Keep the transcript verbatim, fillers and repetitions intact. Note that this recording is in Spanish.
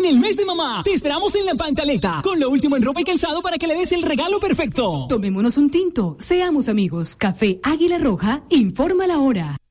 el mes de mamá, te esperamos en La Pantaleta, con lo último en ropa y calzado para que le des el regalo perfecto. Tomémonos un tinto, seamos amigos. Café Águila Roja, informa la hora.